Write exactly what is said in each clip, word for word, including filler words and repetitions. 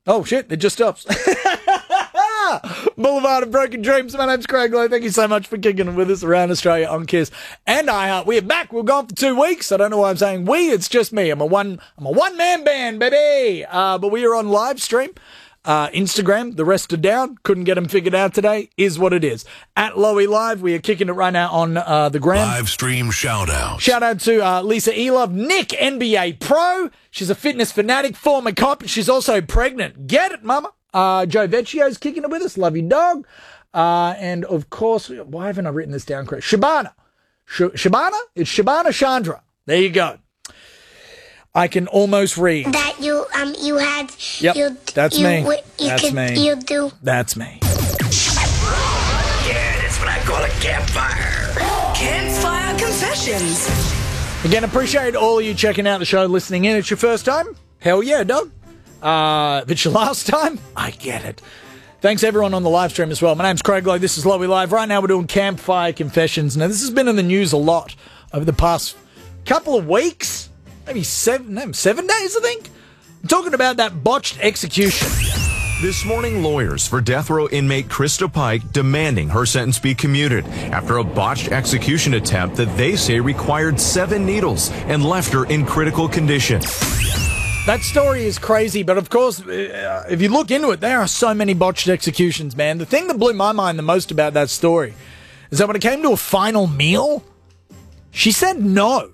Oh, shit, it just stops. Boulevard of Broken Dreams. My name's Craig Lowe. Thank you so much for kicking it with us around Australia on Kiss and iHeart. We're back. We're gone for two weeks. I don't know why I'm saying we. It's just me. I'm a one. I'm a one man band, baby. Uh, but we are on live stream. Uh, Instagram, the rest are down. Couldn't get them figured out today. Is what it is. At Lowy Live, we are kicking it right now on uh, the gram. Live stream shout out. Shout out to uh, Lisa Elove, Nick, N B A pro. She's a fitness fanatic, former cop. She's also pregnant. Get it, mama. Uh, Joe Vecchio's kicking it with us. Love you, dog. Uh, and of course, why haven't I written this down correct? Shabana. Sh- Shabana? It's Shabana Chandra. There you go. I can almost read. That you um you had. Yep, you, that's you, me. You That's could, me. You do. That's me. Yeah, that's what I call a campfire. Campfire Confessions. Again, appreciate all of you checking out the show, listening in. It's your first time? Hell yeah, dog. Uh, if it's your last time, I get it. Thanks everyone on the live stream as well. My name's Craig Lowe. This is Lowy Live. Right now we're doing Campfire Confessions. Now this has been in the news a lot over the past couple of weeks. Maybe seven, no, seven days, I think. I'm talking about that botched execution. This morning, lawyers for death row inmate Krista Pike demanding her sentence be commuted after a botched execution attempt that they say required seven needles and left her in critical condition. That story is crazy, but of course, uh, if you look into it, there are so many botched executions, man. The thing that blew my mind the most about that story is that when it came to a final meal, she said no.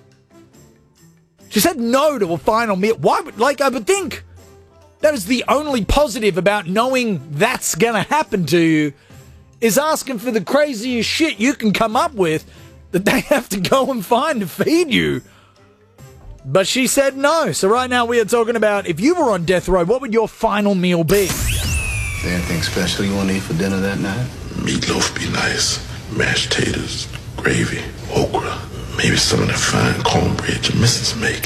She said no to a final meal. Why would, like, I would think that is the only positive about knowing that's going to happen to you is asking for the craziest shit you can come up with that they have to go and find to feed you. But she said no. So right now we are talking about if you were on death row, what would your final meal be? Is there anything special you want to eat for dinner that night? Meatloaf be nice. Mashed taters, gravy, okra. Maybe some of that fine cornbread your missus make.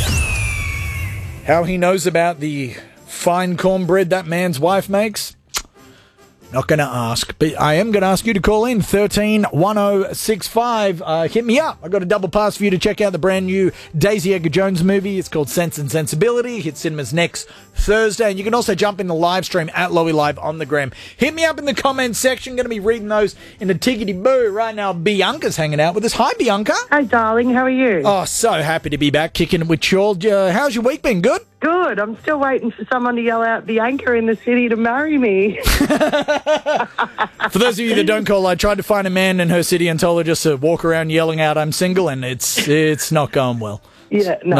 How he knows about the fine cornbread that man's wife makes? Not going to ask, but I am going to ask you to call in thirteen one oh six five. Uh, hit me up. I got a double pass for you to check out the brand new Daisy Edgar Jones movie. It's called Sense and Sensibility. Hit cinemas next Thursday. And you can also jump in the live stream at Lowy Live on the gram. Hit me up in the comments section. Going to be reading those in a tickety boo. Right now, Bianca's hanging out with us. Hi, Bianca. Hi, darling. How are you? Oh, so happy to be back kicking it with you all. Uh, how's your week been? Good? Good. I'm still waiting for someone to yell out Bianca in the city to marry me. For those of you that don't call, I tried to find a man in her city and told her just to walk around yelling out I'm single, and it's it's not going well. Yeah, no.